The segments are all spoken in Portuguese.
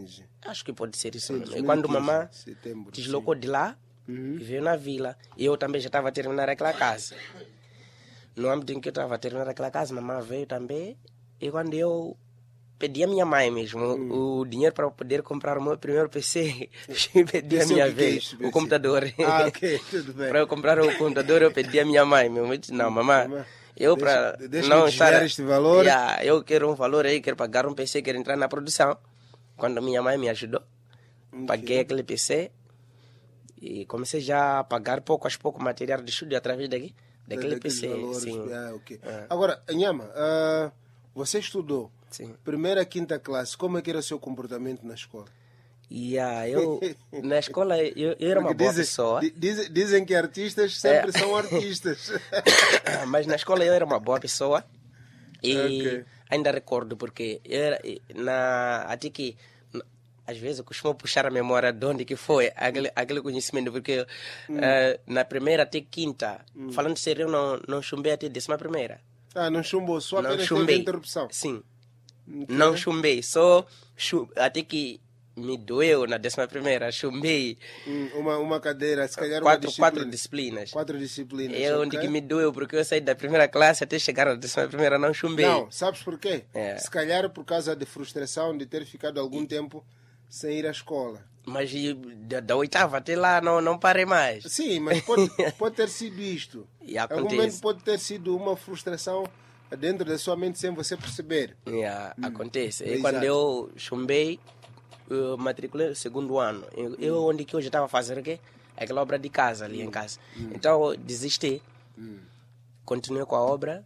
2015. Acho que pode ser isso Sim, mesmo. E quando 2015, mamãe setembro, deslocou de lá e veio na vila, e eu também já estava a terminar aquela casa. No âmbito em que eu estava a terminar aquela casa, mamãe veio também, e quando eu pedi a minha mãe mesmo o dinheiro para poder comprar o meu primeiro PC, eu pedi a minha vez, o computador. Ah, ok, tudo bem. Para eu comprar o computador, eu pedi a minha mãe. Minha mãe disse, não, mamãe, eu para não estar... este valor. Eu quero um valor aí, quero pagar um PC, quero entrar na produção. Quando a minha mãe me ajudou, paguei aquele PC e comecei já a pagar pouco a pouco material de estúdio através daquele PC. Valores. Sim. Okay. Agora, Nhama, você estudou Sim. primeira a quinta classe. Como é que era o seu comportamento na escola? Eu, na escola, eu era uma boa pessoa. Dizem que artistas sempre são artistas. Mas na escola eu era uma boa pessoa. E ainda recordo, porque até que às vezes eu costumo puxar a memória de onde que foi aquele conhecimento, porque na primeira até quinta, falando sério, eu não chumbei até 11ª. Não chumbou, só apenas teve interrupção. Sim, não chumbei, só até que me doeu na 11ª, chumbei. Uma cadeira, se calhar quatro disciplinas. 4 disciplinas. É onde que me doeu, porque eu saí da primeira classe até chegar na 11ª, não chumbei. Não, sabes por quê? Se calhar por causa de frustração de ter ficado algum tempo sem ir à escola. Mas da 8ª até lá não parei mais. Sim, mas pode ter sido isto. E algum momento pode ter sido uma frustração dentro da sua mente sem você perceber. Acontece. E quando eu chumbei, eu matriculei o 2º ano. Onde que eu já estava fazendo o quê? Aquela obra de casa ali em casa. Então eu desisti. Continuei com a obra.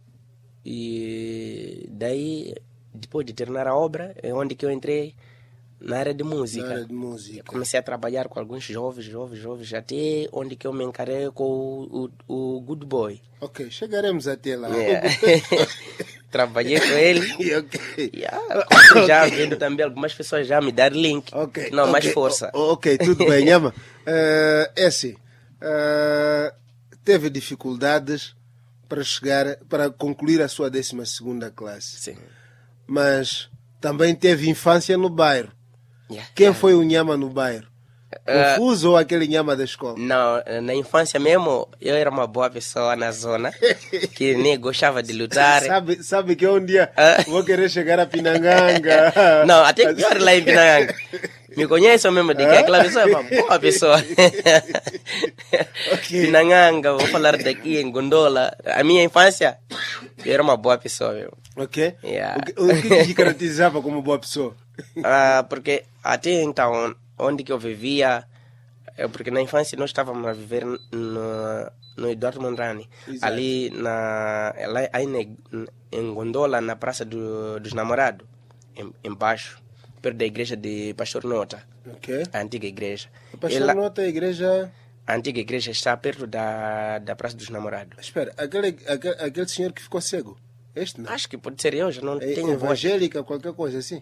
E daí, depois de terminar a obra, é onde que eu entrei na área de música. Comecei a trabalhar com alguns jovens, até onde que eu me encarei com o Good Boy. Ok, chegaremos até lá. Trabalhei com ele. Já vendo também algumas pessoas já me dar link. Mais força. Ok, tudo bem, Nhama. Teve dificuldades para concluir a sua 12ª classe. Sim. Mas também teve infância no bairro. Quem foi o Nhama no bairro? Confuso ou aquele Nhama da escola? Não, na infância mesmo, eu era uma boa pessoa na zona, que nem gostava de lutar. Sabe que um dia vou querer chegar a Pinanganga. Não, até pior lá em Pinanganga. Me conhecem mesmo de que aquela pessoa é uma boa pessoa. Pinanganga, vou falar daqui em Gondola. A minha infância, eu era uma boa pessoa mesmo. O que te caracterizava como boa pessoa? Porque até então, onde que eu vivia, porque na infância nós estávamos a viver no Eduardo Mondrani. Exato. Ali em Gondola, na Praça dos Namorados, embaixo, perto da igreja de Pastor Nota. A antiga igreja. Pastor Nota, a igreja... A antiga igreja está perto da Praça dos Namorados. Espera, aquele senhor que ficou cego? Este não? Acho que pode ser eu, já não tenho evangélica, qualquer coisa assim?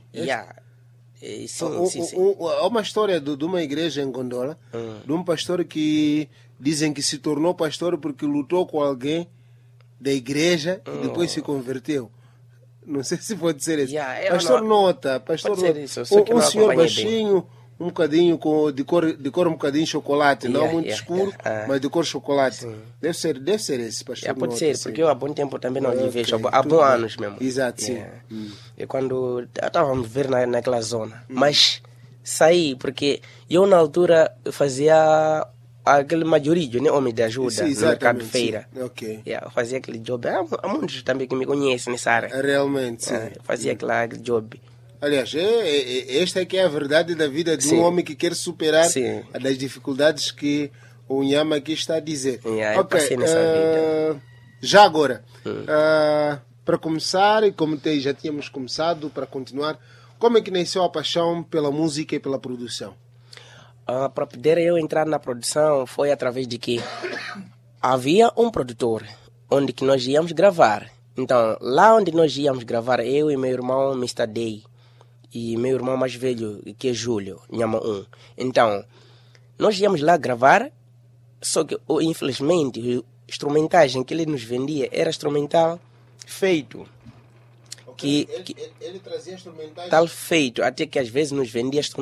Sim. Há uma história de uma igreja em Gondola, de um pastor que dizem que se tornou pastor porque lutou com alguém da igreja e depois se converteu. Não sei se pode ser isso. Pastor Nota, pastor Nota, um senhor baixinho, um bocadinho de cor um bocadinho chocolate, não muito escuro, mas de cor chocolate. Deve ser esse pastor. Pode ser, porque eu há bom tempo também não lhe vejo, há bons anos mesmo. Exato, sim. E quando eu estava a viver naquela zona, mas saí, porque eu na altura fazia aquele majorilho, né, homem de ajuda, no mercado de feira. Eu fazia aquele job. Há muitos também que me conhecem nessa área. Realmente, sim. Eu fazia aquele job. Aliás, esta é que é a verdade da vida de um homem que quer superar as dificuldades que o Nhama aqui está a dizer. Eu passei nessa vida. Já agora, para começar, e como já tínhamos começado, para continuar, como é que nasceu a paixão pela música e pela produção? Para poder eu entrar na produção foi através de que havia um produtor onde que nós íamos gravar. Então, lá onde nós íamos gravar, eu e meu irmão Mr. Day, e meu irmão mais velho, que é Júlio, Nhama 1. Então, nós íamos lá gravar, só que, infelizmente, o instrumentagem que ele nos vendia era instrumental feito. Ele trazia instrumentais... Tal feito, até que às vezes nos vendia